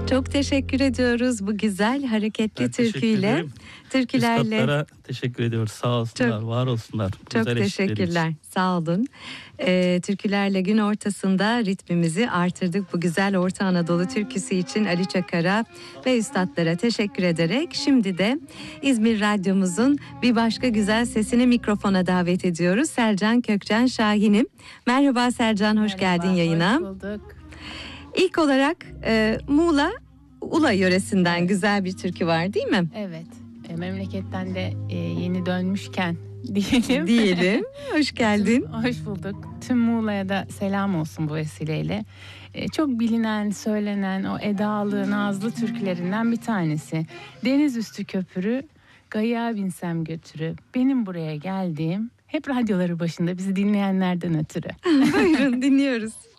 Çok teşekkür ediyoruz bu güzel hareketli Ben teşekkür türküyle. ederim. Türkülerle. Üstadlara teşekkür ediyoruz. Sağ olsunlar, var olsunlar. Çok Güzel eşlikleri teşekkürler. için. Sağ olun. Türkülerle gün ortasında ritmimizi artırdık. Bu güzel Orta Anadolu türküsü için Ali Çakar'a ve üstadlara teşekkür ederek şimdi de İzmir Radyomuzun bir başka güzel sesini mikrofona davet ediyoruz. Sercan Kökcan Şahin'im. Merhaba Sercan, hoş geldin yayına. Hoş bulduk. İlk olarak Muğla Ula yöresinden güzel bir türkü var değil mi? Evet. Memleketten de yeni dönmüşken diyelim. Diyelim. Hoş geldin. Hoş bulduk. Tüm Muğla'ya da selam olsun bu vesileyle. Çok bilinen, söylenen o edalı, nazlı türkülerinden bir tanesi. Deniz üstü köpürü, gayığa binsem götürü. Benim buraya geldiğim hep radyoları başında bizi dinleyenlerden ötürü. Buyurun dinliyoruz.